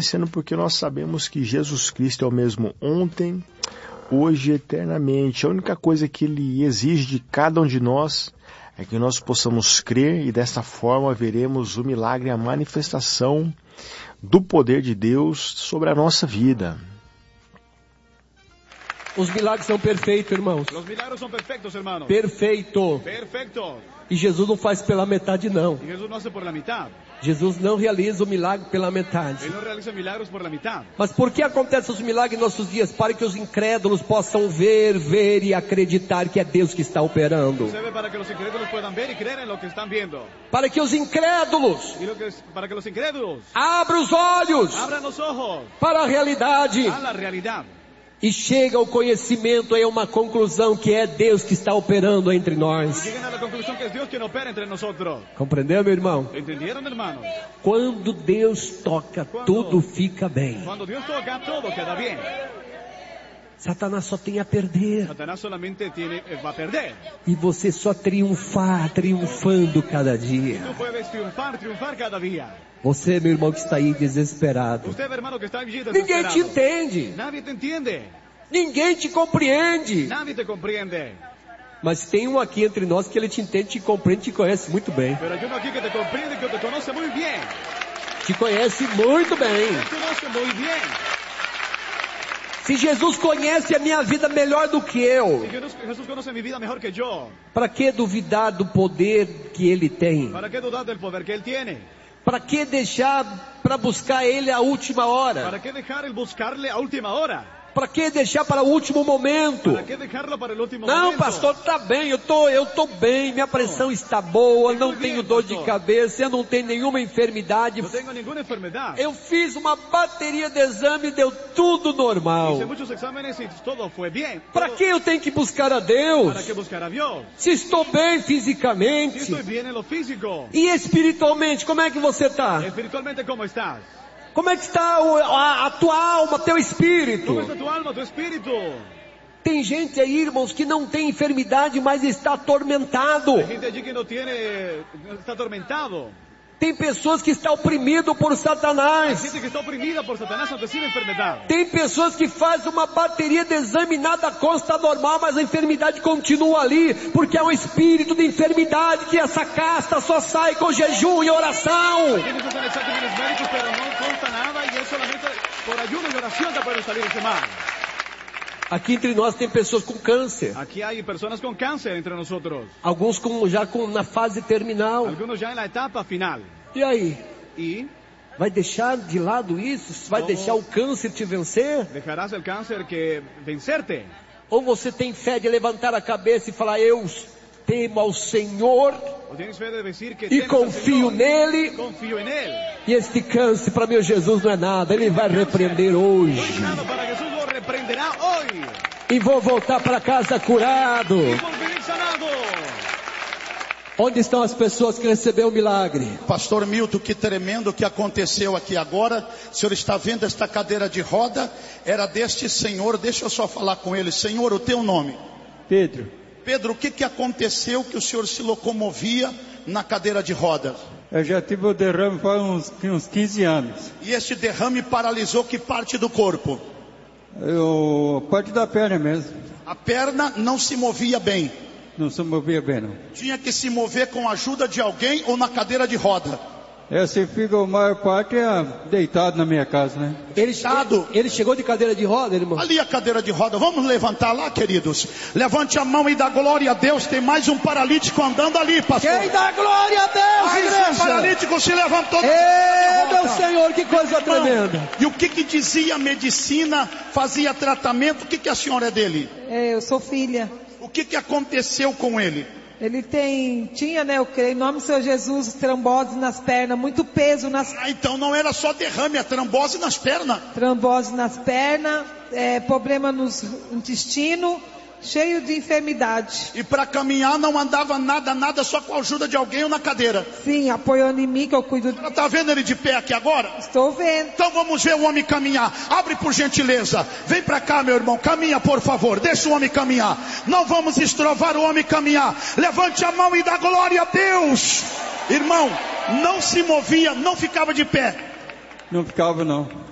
agradecendo porque nós sabemos que Jesus Cristo é o mesmo ontem, hoje e eternamente. A única coisa que Ele exige de cada um de nós é que nós possamos crer e dessa forma veremos o milagre e a manifestação do poder de Deus sobre a nossa vida. Os milagres são perfeitos, irmãos. Los milagros son perfectos, hermanos. Perfeito. Perfecto. E Jesus não faz pela metade, não. Y Jesús no hace por la mitad. Jesus não realiza o milagre pela metade. Él no realiza milagros por la mitad. Mas por que acontecem os milagres em nossos dias? Para que os incrédulos possam ver e acreditar que é Deus que está operando. Se ve para que los incrédulos puedan ver y creer en lo que están viendo. Para que os incrédulos Para que los incrédulos abram os olhos abran los ojos para a realidade. a la realidad. E chega ao conhecimento, é uma conclusão que é Deus que está operando entre nós. Lleguen a la conclusión que es Dios quien opera entre nosotros. Compreendeu, meu irmão? ¿Entendieron, hermanos? Quando Deus toca, tudo fica bem. Cuando Dios toca, todo queda bien. Satanás só tem a perder. Satanás solamente va a perder. E você só triunfando cada dia. Tú puedes triunfar cada día. Você, meu irmão, que está aí desesperado. Usted, hermano, que está allí Ninguém desesperado. te entende. Nadie te entiende. Ninguém te compreende. Nadie te comprende. Mas tem um aqui entre nós que ele te entende, te compreende, te conhece muito bem. Pero hay uno aquí que te comprende, que te conoce muy bien. Te conhece muito bem. Te conoce muy bien. Se Jesus conhece a minha vida melhor do que eu, Si Jesús conoce mi vida mejor que yo, para que duvidar do poder que Ele tem? ¿para qué dudar del poder que Él tiene? Para que deixar para buscar Ele a última hora? ¿Para qué dejar el buscarle a última hora? Para que deixar para o último momento? ¿Para qué dejarlo para el último Não, momento? pastor, tá bem, eu tô bem, minha pressão está boa, não tenho dor de cabeça, eu não tenho nenhuma enfermidade. No tengo ninguna enfermedad. Eu fiz uma bateria de exame e deu tudo normal. Hice muchos exámenes y todo fue bien. Para que eu tenho que buscar a Deus? ¿Para qué buscar a Dios? Se estou bem Si fisicamente estoy bien en lo físico. e espiritualmente, como é que você está? Espiritualmente, ¿cómo estás? Como é que está a tua alma, teu espírito? ¿Cómo está tu alma, tu espíritu? Tem gente aí, irmãos, que não tem enfermidade, mas está atormentado. Hay gente allí que no está atormentado. Tem pessoas que estão oprimidas por Hay Satanás. gente que está oprimida por Satanás ante sí enfermedad. Tem pessoas que fazem uma bateria de exame, nada consta normal, mas a enfermidade continua ali, porque é um espírito de enfermidade que essa casta só sai com jejum e oração. Tienes que hacer exámenes médicos, pero no consta nada y es solamente por ayuno y oración que puede salir ese mal. Aqui entre nós tem pessoas com câncer, Aquí hay personas con cáncer entre nosotros. alguns na fase terminal. Algunos ya en la etapa final. E aí? ¿Y Vai deixar de lado isso? Vai deixar o câncer te vencer? dejarás el cáncer que vencerte? Ou você tem fé de levantar a cabeça e falar, eu temo ao Senhor ¿O tienes fe de decir que e temes al confio Señor? nele? Confío en Él. E este câncer para meu Jesus não é nada, Ele vai repreender hoje. No hay nada para Jesús lo reprenderá hoy. E vou voltar para casa curado. Y volveré sanado. Onde estão as pessoas que receberam o milagre? Pastor Milton, que tremendo que aconteceu aqui agora. O senhor está vendo esta cadeira de roda? Era deste senhor, deixa eu só falar com ele. Senhor, o teu nome? Pedro, Pedro, o que aconteceu que o senhor se locomovia na cadeira de rodas? eu já tive o derrame faz uns 15 anos. E este derrame paralisou que parte do corpo? Parte da perna mesmo. A perna não se movia bem. Não se movia bem, não. Tinha que se mover com a ajuda de alguém ou na cadeira de roda? Esse fica a maior parte deitado na minha casa, né? Ele chegou de cadeira de roda, irmão? Ali a cadeira de roda, vamos levantar lá, queridos. Levante a mão e dá glória a Deus. Tem mais um paralítico andando ali, pastor. Quem dá glória a Deus, Mais um igreja? paralítico se levantou. Meu Senhor, que coisa tremenda. E o que dizia a medicina? Fazia tratamento? O que a senhora é dele? Eu sou filha. O que aconteceu com ele? Ele tinha, né, eu creio, em nome do Senhor Jesus, trombose nas pernas, muito peso nas Então não era só derrame, é trombose nas pernas. trombose nas pernas, problema nos intestino, cheio de enfermidade. E para caminhar não andava nada, só com a ajuda de alguém ou na cadeira. Sim, apoiando em mim que eu cuido. Ela está vendo ele de pé aqui agora? Estou vendo. Então vamos ver o homem caminhar. Abre por gentileza. Vem para cá, meu irmão. Caminha, por favor. Deixa o homem caminhar. Não vamos estrovar o homem caminhar. Levante a mão e dá glória a Deus. Irmão, não se movia, não ficava de pé. Não ficava, não.